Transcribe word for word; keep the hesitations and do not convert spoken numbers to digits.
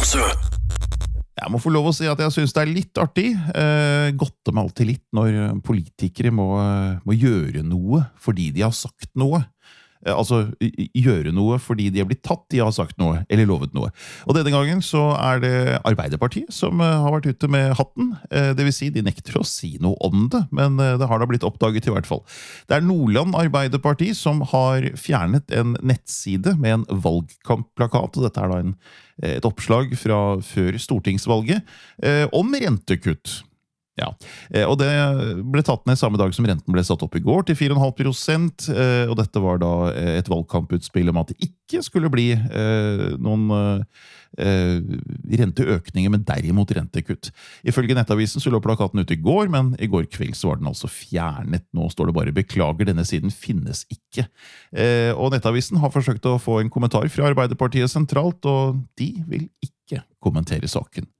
Tromsø. Jeg må få lov å si at jeg synes det er litt artig. Eh, godter meg alltid litt når politikere må, må gjøre noe fordi de har sagt noe. Eh, altså, gjøre noe fordi de har blitt tatt, de har sagt noe, eller lovet noe. Og denne gangen så er det Arbeiderpartiet som eh, har vært ute med hatten. Eh, det vil si, de nekter å si noe om det, men eh, det har da blitt oppdaget i hvert fall. Det er Nordland Arbeiderparti som har fjernet en nettside med en valgkampplakat, og dette er da en et oppslag fra før stortingsvalget eh, om rentekutt. Ja, eh, og det ble tatt ned samme dag som renten ble satt opp i går til fire komma fem prosent, eh, og dette var da et valgkamputspill om at det ikke skulle bli eh, noen eh, renteøkninger, men derimot rentekutt. Ifølge Nettavisen så lå plakaten ute i går, men i går kveld så var den altså fjernet. Nå står det bare «Beklager, denne siden finnes ikke». Eh, og Nettavisen har forsøkt å få en kommentar fra Arbeiderpartiet sentralt, og de vil ikke kommentere saken.